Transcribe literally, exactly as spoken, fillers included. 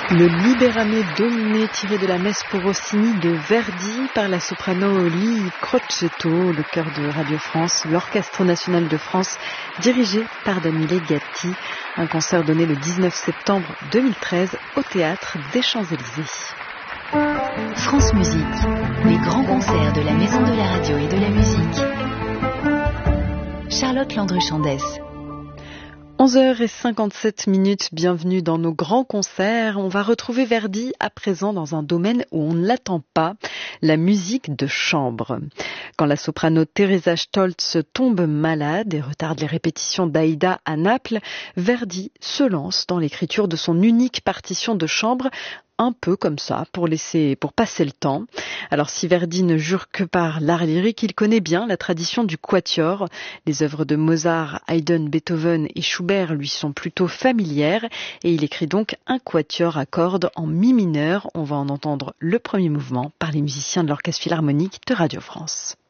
Le Liberame Domine tiré de la messe pour Rossini de Verdi par la soprano Lily Crocetto, le chœur de Radio France, l'Orchestre national de France, dirigé par Daniele Gatti. Un concert donné le dix-neuf septembre deux mille treize au Théâtre des Champs-Élysées. France Musique, les grands concerts de la Maison de la Radio et de la Musique. Charlotte Landru-Chandès. onze heures cinquante-sept minutes, bienvenue dans nos grands concerts. On va retrouver Verdi à présent dans un domaine où on ne l'attend pas, la musique de chambre. Quand la soprano Teresa Stolz tombe malade et retarde les répétitions d'Aïda à Naples, Verdi se lance dans l'écriture de son unique partition de chambre, un peu comme ça, pour laisser, pour passer le temps. Alors si Verdi ne jure que par l'art lyrique, il connaît bien la tradition du quatuor. Les œuvres de Mozart, Haydn, Beethoven et Schubert lui sont plutôt familières et il écrit donc un quatuor à cordes en mi mineur. On va en entendre le premier mouvement par les musiciens de l'Orchestre Philharmonique de Radio France.